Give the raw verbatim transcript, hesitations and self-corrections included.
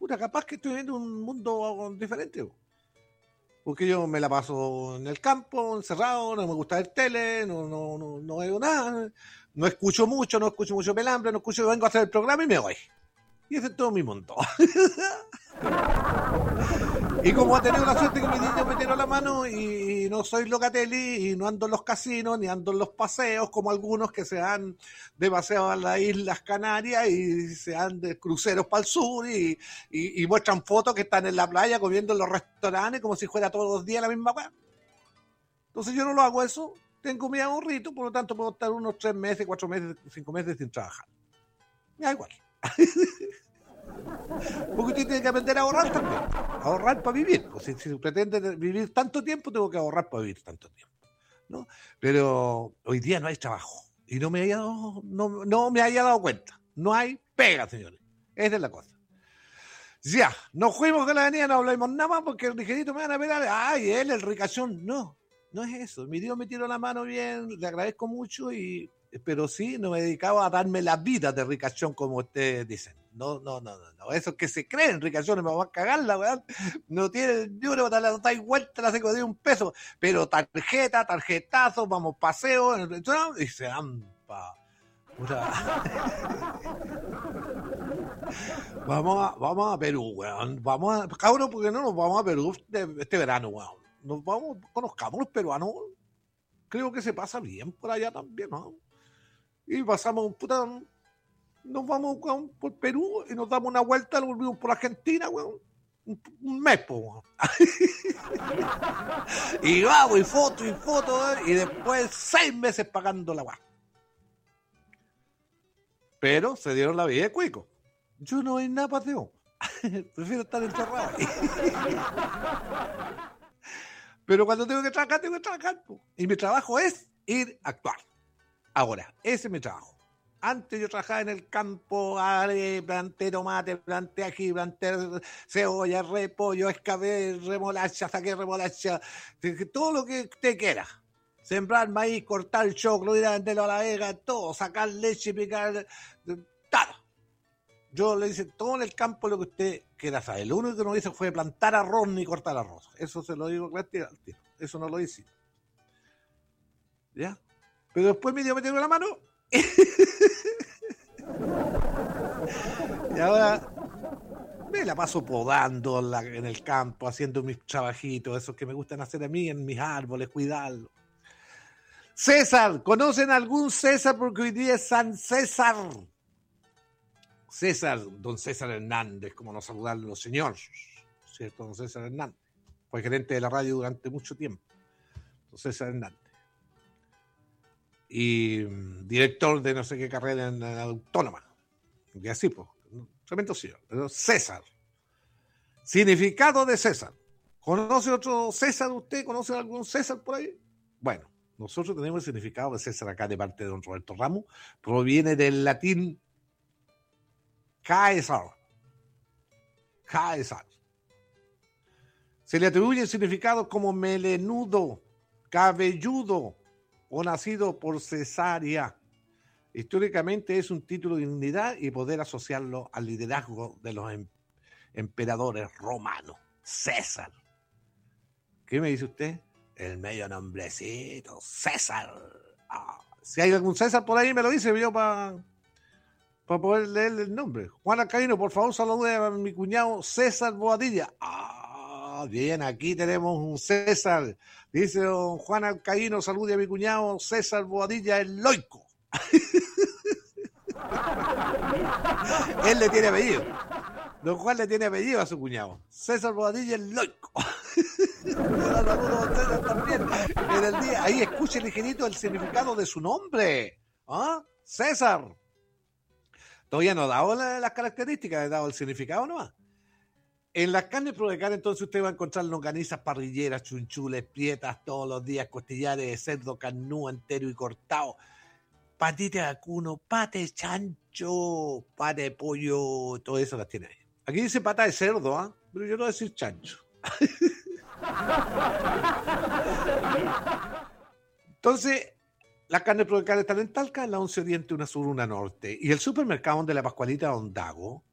puta, capaz que estoy viendo un mundo diferente. Porque yo me la paso en el campo, encerrado, no me gusta ver tele, no, no, no, no veo nada, no escucho mucho, no escucho mucho pelambre, no escucho, vengo a hacer el programa y me voy. Y ese es todo mi mundo. Y como ha tenido la suerte que mi niño me tiró la mano y no soy Locatelli y no ando en los casinos ni ando en los paseos como algunos que se dan de paseo a las Islas Canarias y se dan de cruceros para el sur y, y, y muestran fotos que están en la playa comiendo en los restaurantes como si fuera todos los días la misma cosa. Entonces yo no lo hago eso, tengo mi ahorrito, por lo tanto puedo estar unos tres meses, cuatro meses, cinco meses sin trabajar. Me da igual. Porque usted tiene que aprender a ahorrar también, ahorrar para vivir. Pues si, si pretende vivir tanto tiempo, tengo que ahorrar para vivir tanto tiempo, ¿no? Pero hoy día no hay trabajo y no me haya dado, no, no me haya dado cuenta. No hay pega, señores. Esa es la cosa. Ya, nos fuimos de la avenida, no hablamos nada más porque el ligerito me van a pegar. Ay, él, el ricachón. No, no es eso. Mi Dios me tiró la mano bien, le agradezco mucho, y pero sí, no me dedicaba a darme la vida de ricachón como ustedes dicen. No, no, no, no, no. Esos que se creen ricachones me van a cagar la weá. No tienen ni una, la dais vuelta, la seco de un peso. Pero tarjeta, tarjetazo, vamos, paseo, y se dan pa. vamos a, vamos a Perú, weón. Vamos a, cabrón, porque no nos vamos a Perú este, este verano, weón. Nos vamos, conozcamos los peruanos. Creo que se pasa bien por allá también, ¿no? Y pasamos, puta, nos vamos, weón, por Perú y nos damos una vuelta, nos volvimos por Argentina, weón. Un, un mes, po, weón. Y vamos, y foto, y foto, weón, y después seis meses pagando la weón. Pero se dieron la vida de cuico. Yo no hay nada paseo. Prefiero estar encerrado. Pero cuando tengo que trabajar, tengo que trabajar. Po. Y mi trabajo es ir a actuar. Ahora, ese es mi trabajo. Antes yo trabajaba en el campo, ale, planté tomate, planté ají, planté cebolla, repollo, escabel, remolacha, saqué remolacha, todo lo que usted quiera. Sembrar maíz, cortar el choclo, ir a venderlo a la vega, todo, sacar leche, picar, todo. Yo le hice todo en el campo lo que usted quiera saber. Lo único que no hice fue plantar arroz ni cortar arroz. Eso se lo digo al tiro. Eso no lo hice. ¿Ya? Pero después mi Dios me tiró la mano. Y ahora me la paso podando en, la, en el campo, haciendo mis trabajitos, esos que me gustan hacer a mí, en mis árboles, cuidarlos. César, ¿conocen algún César? Porque hoy día es San César. César, don César Hernández, como nos saludan los señores, ¿cierto? Don César Hernández. Fue gerente de la radio durante mucho tiempo. Don César Hernández. Y um, director de no sé qué carrera en la autónoma. Y así, pues. Tremendo señor. César. Significado de César. ¿Conoce otro César usted? ¿Conoce algún César por ahí? Bueno, nosotros tenemos el significado de César acá de parte de don Roberto Ramos. Proviene del latín Caesar. Caesar. Se le atribuye el significado como melenudo, cabelludo o nacido por cesárea. Históricamente es un título de dignidad y poder asociarlo al liderazgo de los em- emperadores romanos. César. ¿Qué me dice usted? El medio nombrecito, César. Ah, si hay algún César por ahí me lo dice yo para para poder leerle el nombre. Juan Alcaíno, por favor, salude a mi cuñado César Boadilla. Ah, bien, aquí tenemos un César. Dice don Juan Alcaíno, salude a mi cuñado César Boadilla, el loico. Él le tiene apellido. Don Juan le tiene apellido a su cuñado. César Boadilla, el loico. También en el día. Ahí escuche ligerito el significado de su nombre. ¿Ah? César. Todavía no he dado la, las características, he dado el significado nomás. En las carnes provocar, entonces usted va a encontrar longanizas, parrilleras, chunchules, prietas todos los días, costillares de cerdo, carnú, entero y cortado, patita de vacuno, pate de chancho, pate de pollo, todo eso las tiene ahí. Aquí dice pata de cerdo, ¿ah? ¿eh? Pero yo no voy a decir chancho. Entonces, las carnes provocar están en Talca, en la once Oriente, una sur, una norte. Y el supermercado de la Pascualita Don Dago